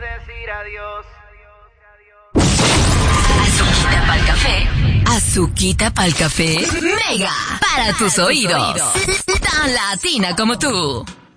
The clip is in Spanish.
decir adiós. Azuquita pa'l café. Azuquita pa'l café. Mega. Para tus oídos. Tan latina como tú.